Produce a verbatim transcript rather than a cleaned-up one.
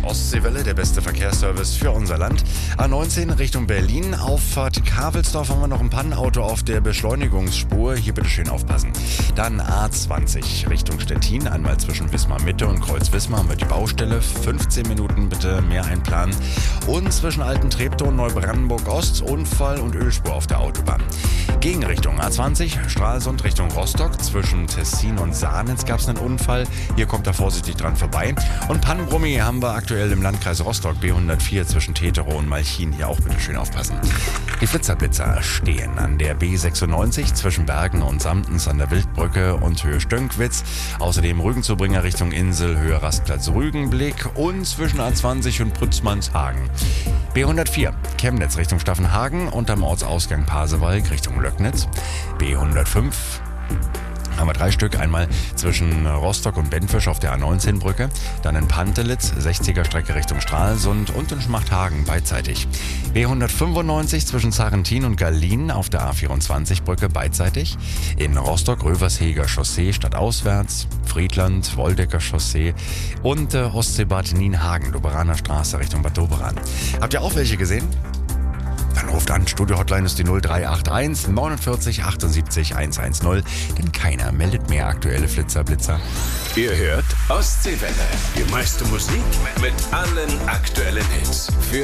Ostseewelle, der beste Verkehrsservice für unser Land. A neunzehn Richtung Berlin, Auffahrt Kavelsdorf haben wir noch ein Pannenauto auf der Beschleunigungsspur. Hier bitte schön aufpassen. Dann A zwanzig Richtung Stettin, einmal zwischen Wismar Mitte und Kreuz Wismar haben wir die Baustelle. fünfzehn Minuten bitte mehr einplanen. Und zwischen Alten Treptow und Neubrandenburg Ost, Unfall und Ölspur auf der Autobahn. Gegenrichtung A zwanzig, Stralsund Richtung Rostock. Zwischen Tessin und Sahnitz gab es einen Unfall. Hier kommt er vorsichtig dran vorbei. Und Pannenbrummi haben wir aktuell im Landkreis Rostock, B hundertvier zwischen Teterow und Malchin. Hier auch bitte schön aufpassen. Die Flitzerblitzer stehen an der B sechsundneunzig zwischen Bergen und Samtens an der Wildbrücke und Höhe Stönkwitz. Außerdem Rügenzubringer Richtung Insel, Höhe Rastplatz Rügenblick und zwischen A zwanzig und Prützmannshagen. B hundertvier Chemnitz Richtung Staffenhagen und am Ortsausgang Pasewalk Richtung Löcknitz. B hundertfünf haben wir drei Stück, einmal zwischen Rostock und Benfisch auf der A neunzehn Brücke, dann in Pantelitz, sechziger Strecke Richtung Stralsund und in Schmachthagen beidseitig. B hundertfünfundneunzig zwischen Sarrentin und Gallien auf der A vierundzwanzig Brücke beidseitig, in Rostock Röversheger Chaussee stadtauswärts, Friedland, Woldecker Chaussee und äh, Ostseebad Nienhagen, Doberaner Straße Richtung Bad Doberan. Habt ihr auch welche gesehen? Dann ruft an, Studio-Hotline ist die null drei acht eins neunundvierzig achtundsiebzig hundertzehn, denn keiner meldet mehr aktuelle Flitzerblitzer. Ihr hört Ostseewelle, die meiste Musik mit allen aktuellen Hits. Für